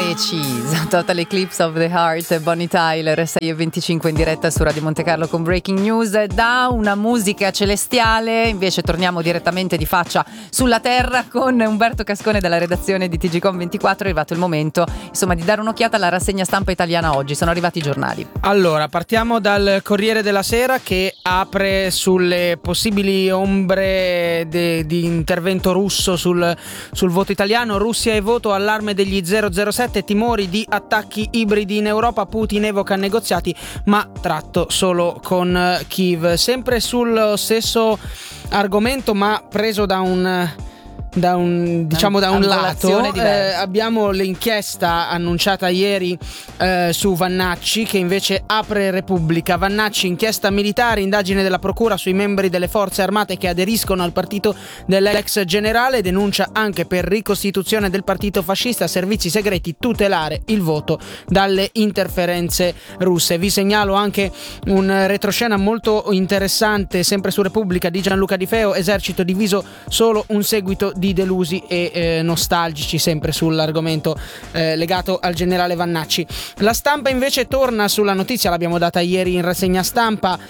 precisa. Total Eclipse of the Heart, Bonnie Tyler, 6:25 in diretta su Radio Monte Carlo con Breaking News. Da una musica celestiale invece torniamo direttamente di faccia sulla terra con Umberto Cascone della redazione di TGcom24. È arrivato il momento, insomma, di dare un'occhiata alla rassegna stampa italiana oggi. Sono arrivati i giornali. Allora, partiamo dal Corriere della Sera, che apre sulle possibili ombre di intervento russo sul voto italiano. Russia e voto, allarme degli 007, timori di attacchi ibridi in Europa, Putin evoca negoziati ma tratto solo con Kiev. Sempre sul stesso argomento ma preso da un lato, abbiamo l'inchiesta annunciata ieri su Vannacci, che invece apre Repubblica. Vannacci, inchiesta militare, indagine della procura sui membri delle forze armate che aderiscono al partito dell'ex generale, denuncia anche per ricostituzione del partito fascista, servizi segreti, tutelare il voto dalle interferenze russe. Vi segnalo anche un retroscena molto interessante sempre su Repubblica di Gianluca Di Feo, esercito diviso, solo un seguito di delusi e nostalgici, sempre sull'argomento legato al generale Vannacci. La Stampa invece torna sulla notizia, l'abbiamo data ieri in rassegna stampa,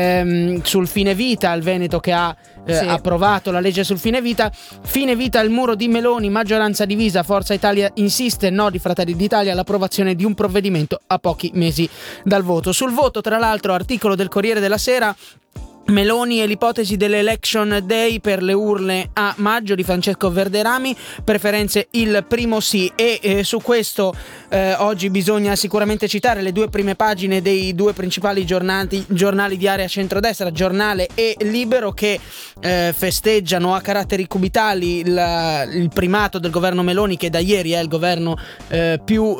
sul fine vita, il Veneto che ha approvato la legge sul fine vita, il muro di Meloni, maggioranza divisa, Forza Italia insiste, no di Fratelli d'Italia all'approvazione di un provvedimento a pochi mesi dal voto. Sul voto, tra l'altro, articolo del Corriere della Sera, Meloni e l'ipotesi dell'election day per le urne a maggio di Francesco Verderami, preferenze il primo sì, e su questo oggi bisogna sicuramente citare le due prime pagine dei due principali giornali di area centrodestra, Giornale e Libero, che festeggiano a caratteri cubitali il primato del governo Meloni, che da ieri è il governo più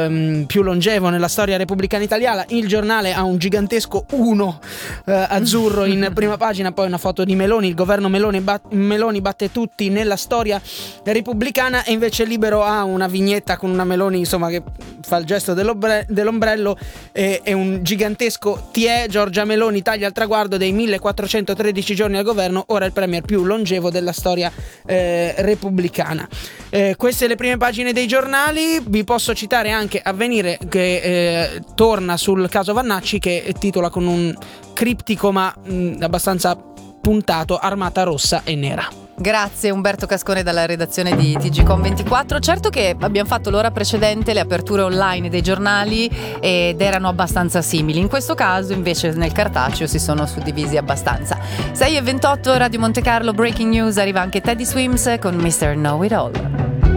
longevo nella storia repubblicana italiana. Il Giornale ha un gigantesco 1 azzurro in prima pagina, poi una foto di Meloni, il governo Meloni batte tutti nella storia repubblicana, e invece Libero ha una vignetta con una Meloni, insomma, che fa il gesto dell'ombrello, e un gigantesco "Tiè, Giorgia Meloni taglia il traguardo dei 1413 giorni al governo, ora il premier più longevo della storia repubblicana". Queste le prime pagine dei giornali. Vi posso citare anche Avvenire, che torna sul caso Vannacci, che titola con un criptico ma abbastanza puntato: Armata rossa e nera. Grazie Umberto Cascone dalla redazione di TGcom24. Certo che abbiamo fatto l'ora precedente le aperture online dei giornali ed erano abbastanza simili. In questo caso invece nel cartaceo si sono suddivisi abbastanza. 6:28 Radio Monte Carlo, Breaking News, arriva anche Teddy Swims con Mr. Know It All.